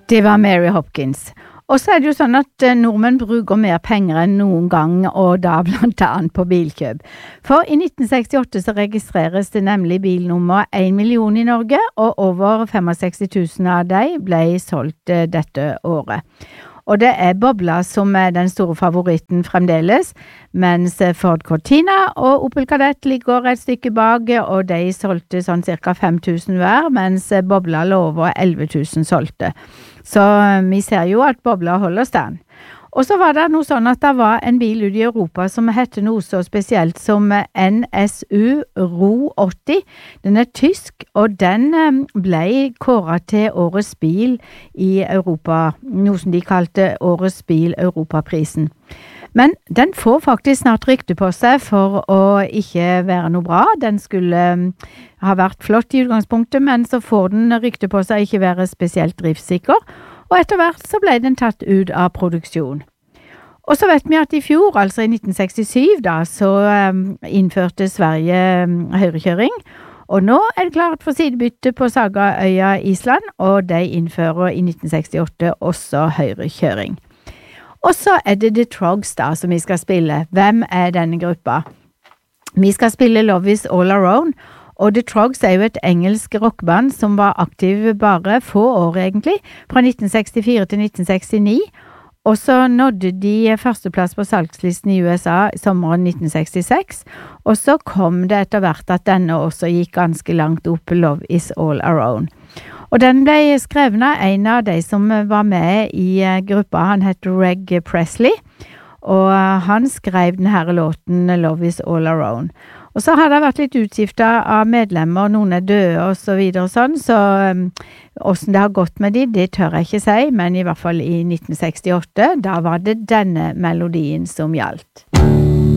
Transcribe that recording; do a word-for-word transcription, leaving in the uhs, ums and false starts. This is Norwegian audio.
Det var Mary Hopkins. Og så er det jo sånn at nordmenn bruker mer penger enn noen gang, og da blant annet på bilkjøp. For i nitten sekstiåtte så registreres det nemlig bilnummer en million i Norge, og over sekstifem tusen av de ble solgt dette året. Og det er Bobla som er den store favoritten fremdeles, mens Ford Cortina og Opel Kadett ligger et stykke bak, og de solgte sånn cirka fem tusen hver, mens Bobla lå over elleve tusen solgte. Så vi ser jo at Bobla holder stand. Og så var det noe sånn at det var en bil ute i Europa som hette noe så spesielt som N S U Ro åtti. Den er tysk, og den ble kåret til årets bil i Europa, noe som de kalte årets bil Europaprisen. Men den får faktisk snart rykte på seg for å ikke være noe bra. Den skulle ha vært flott i utgangspunktet, men så får den rykte på seg ikke være spesielt driftssikker, og etter hvert så ble den tatt ut av produksjon. Og så vet vi at i fjor, altså i nitten sekstisju, da, så um, innførte Sverige um, høyrekjøring, og nå er det klart for sidebytte på Sagaøya Island, og de innfører i nitten sekstiåtte også høyrekjøring. Og så er det The Trogs da, som vi skal spille. Hvem er denne gruppa? Vi skal spille Love Is All Around, og The Trogs er jo et engelsk rockband som var aktiv bare få år egentlig, fra nitten sekstifire til nitten sekstini, og så nådde de førsteplass på salgslisten i U S A i sommeren nitten sekstiseks, og så kom det etter hvert at denne også gikk ganske langt opp, Love Is All Around. Og den ble skrevet av en av de som var med i gruppa, han heter Reg Presley, og han skrev denne låten Love Is All Around. Og så har det vært litt utskiftet av medlemmer, noen er døde og så videre og sånn, så um, hvordan det har gått med de, det tør jeg ikke si, men i hvert fall i nitten sekstiåtte, da var det denne melodien som gjaldt.